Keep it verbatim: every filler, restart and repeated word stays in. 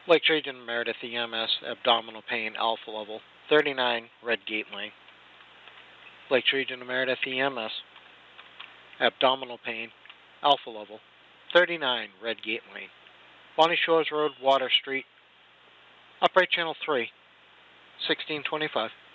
Lake Trajan Meredith E M S, abdominal pain, alpha level, thirty-nine, red gate lane. Lake Trajan Meredith E M S, abdominal pain, alpha level, thirty-nine, red gate lane. Bonnie Shores Road, Water Street, upright channel three, sixteen twenty-five.